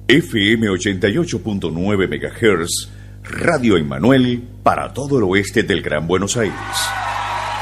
FM 88.9 MHz, Radio Emmanuel para todo el oeste del Gran Buenos Aires.